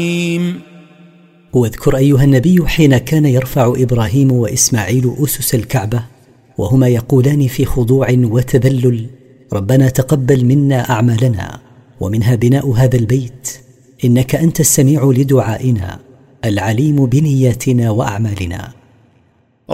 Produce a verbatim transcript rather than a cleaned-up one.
واذكر أيها النبي حين كان يرفع إبراهيم وإسماعيل أسس الكعبة وهما يقولان في خضوع وتذلل: ربنا تقبل منا أعمالنا ومنها بناء هذا البيت، إنك أنت السميع لدعائنا العليم بنياتنا وأعمالنا.